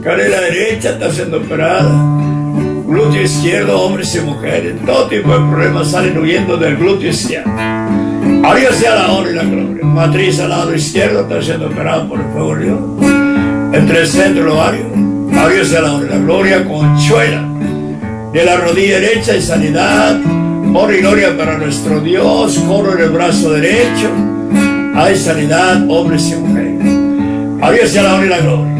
Cadera derecha está siendo operada. Glúteo izquierdo, hombres y mujeres. Todo tipo de problemas salen huyendo del glúteo izquierdo. A Dios sea la honra y la gloria. Matriz al lado izquierdo está siendo operada por el fuego de Dios. Entre el centro y el ovario. A Dios sea la honra y la gloria. Conchuela de la rodilla derecha y sanidad. Honra y gloria para nuestro Dios. Coro en el brazo derecho. Hay sanidad, hombres y mujeres. A Dios sea la honra y la gloria.